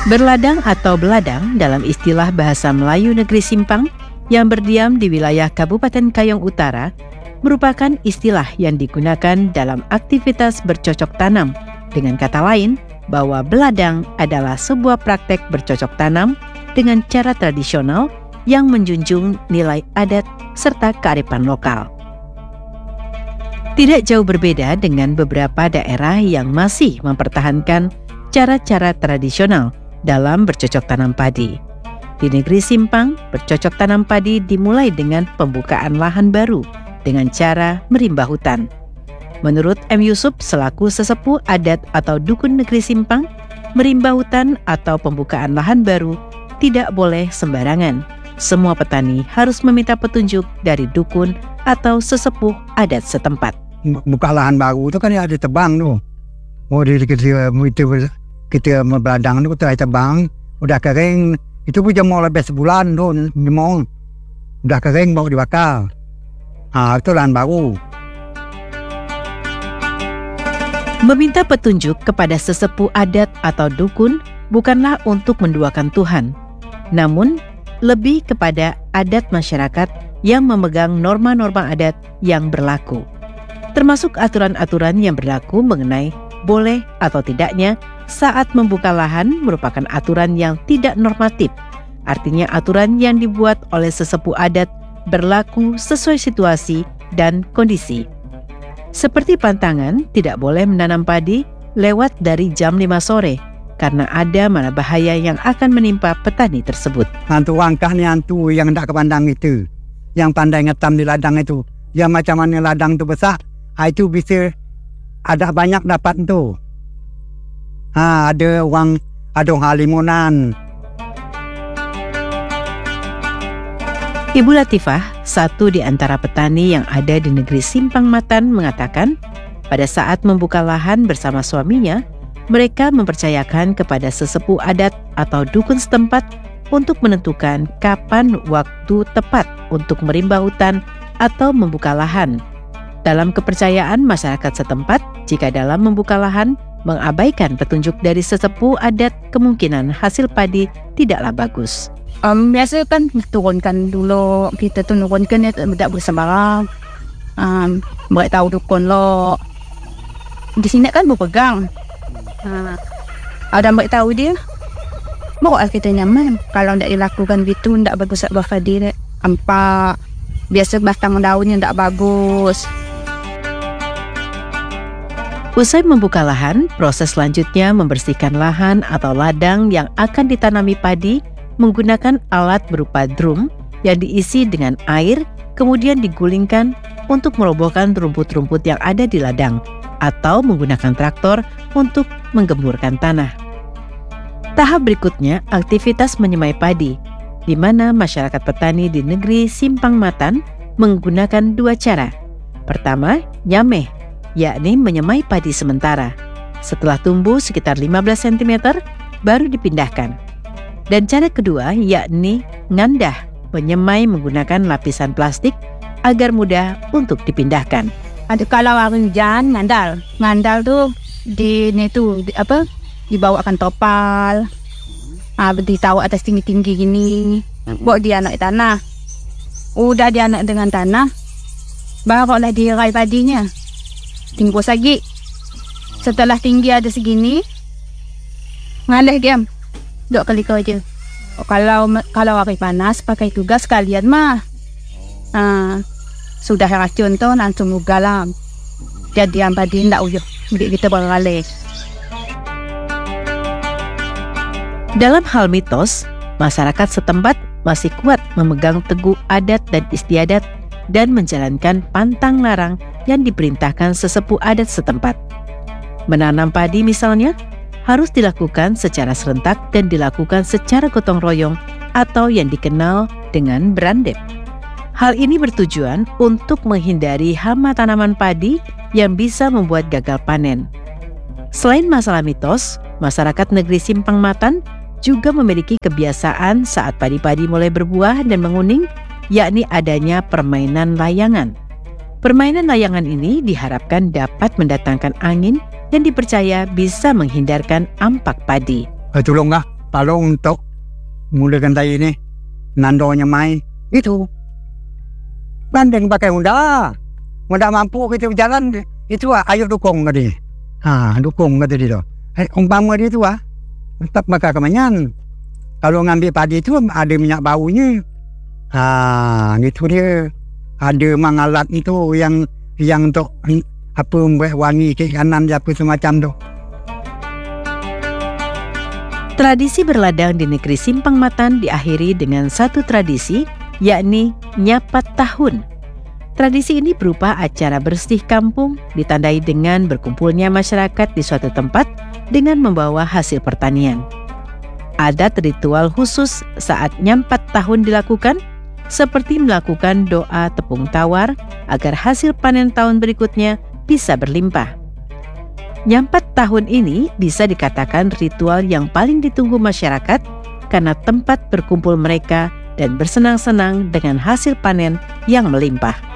Berladang atau beladang dalam istilah bahasa Melayu negeri Simpang yang berdiam di wilayah Kabupaten Kayong Utara merupakan istilah yang digunakan dalam aktivitas bercocok tanam. Dengan kata lain, bahwa beladang adalah sebuah praktek bercocok tanam dengan cara tradisional yang menjunjung nilai adat serta kearifan lokal. Tidak jauh berbeda dengan beberapa daerah yang masih mempertahankan cara-cara tradisional dalam bercocok tanam padi. Di negeri Simpang, bercocok tanam padi dimulai dengan pembukaan lahan baru dengan cara merimbah hutan. Menurut M. Yusuf selaku sesepuh adat atau dukun negeri Simpang, merimbah hutan atau pembukaan lahan baru tidak boleh sembarangan. Semua petani harus meminta petunjuk dari dukun atau sesepuh adat setempat. Buka lahan baru itu kan ada tebang tuh. Kita beladang itu kita tebang, udah kering, itu pun mau lebih sebulan tuh, udah kering baru dibakar. Itu lahan baru. Meminta petunjuk kepada sesepuh adat atau dukun bukanlah untuk menduakan Tuhan, namun lebih kepada adat masyarakat yang memegang norma-norma adat yang berlaku, termasuk aturan-aturan yang berlaku mengenai boleh atau tidaknya saat membuka lahan merupakan aturan yang tidak normatif. Artinya aturan yang dibuat oleh sesepuh adat berlaku sesuai situasi dan kondisi. Seperti pantangan, tidak boleh menanam padi lewat dari jam 5 sore karena ada mana bahaya yang akan menimpa petani tersebut. Hantu langkahnya hantu yang tidak kepandang itu, yang pandai ngetam di ladang itu, yang macam mana ladang itu besar, itu bisa ada banyak dapat itu. Ada uang, ada halimunan. Ibu Latifah, satu di antara petani yang ada di negeri Simpang Matan, mengatakan pada saat membuka lahan bersama suaminya, mereka mempercayakan kepada sesepuh adat atau dukun setempat untuk menentukan kapan waktu tepat untuk merimbah hutan atau membuka lahan. Dalam kepercayaan masyarakat setempat, jika dalam membuka lahan mengabaikan petunjuk dari sesepuh adat, kemungkinan hasil padi tidaklah bagus. Biasa kan turunkan dulu, kita turunkan tidak bersembarang. Beritahu dukun lo. Di sini kan berpegang. Ada beritahu dia, mau kita nyaman. Kalau tidak dilakukan gitu, tidak bagus buat padi. Ampak biasa batang daunnya tidak bagus. Usai membuka lahan, proses selanjutnya membersihkan lahan atau ladang yang akan ditanami padi menggunakan alat berupa drum yang diisi dengan air, kemudian digulingkan untuk merobohkan rumput-rumput yang ada di ladang, atau menggunakan traktor untuk menggemburkan tanah. Tahap berikutnya, aktivitas menyemai padi, di mana masyarakat petani di negeri Simpang Matan menggunakan dua cara. Pertama, nyameh, yakni menyemai padi sementara. Setelah tumbuh sekitar 15 cm, baru dipindahkan. Dan cara kedua yakni ngandah, menyemai menggunakan lapisan plastik agar mudah untuk dipindahkan. Ada kalau hari hujan ngandal tuh dibawakan topal, ditaruh atas tinggi-tinggi gini, buat dia naik tanah. Udah dia naik dengan tanah, barulah dirai padinya. Tinggus lagi. Setelah tinggi ada segini, ngalih diam. 2 kali aja. Kalau hari panas pakai tugas kalian mah. Sudah racun tuh langsung ugalam. Jadi yang padi ndak uyuh. Bidik kita beralih. Dalam hal mitos, masyarakat setempat masih kuat memegang teguh adat dan istiadat dan menjalankan pantang larang yang diperintahkan sesepuh adat setempat. Menanam padi misalnya, harus dilakukan secara serentak dan dilakukan secara gotong royong atau yang dikenal dengan berandep. Hal ini bertujuan untuk menghindari hama tanaman padi yang bisa membuat gagal panen. Selain masalah mitos, masyarakat negeri Simpang Matan juga memiliki kebiasaan saat padi-padi mulai berbuah dan menguning, yakni adanya permainan layangan. Permainan layangan ini diharapkan dapat mendatangkan angin dan dipercaya bisa menghindarkan ampak padi. Tolonglah, Kalau untuk mulakan tadi ini, nandonya mai, itu. Banding pakai Honda. Honda mampu kita berjalan, itu ayo dukung ke dia. Dukung kata dia tu. Umpama dia tu tetap bakal kemenyan. Kalau ngambil padi tu ada minyak baunya. Gitu dia. Ada mangalat itu yang untuk apa membuat wangi ke kanan apa semacam tu. Tradisi berladang di negeri Simpang Matan diakhiri dengan satu tradisi, yakni nyapat tahun. Tradisi ini berupa acara bersih kampung ditandai dengan berkumpulnya masyarakat di suatu tempat dengan membawa hasil pertanian. Adat ritual khusus saat nyampat tahun dilakukan, seperti melakukan doa tepung tawar agar hasil panen tahun berikutnya bisa berlimpah. Nyampat tahun ini bisa dikatakan ritual yang paling ditunggu masyarakat karena tempat berkumpul mereka dan bersenang-senang dengan hasil panen yang melimpah.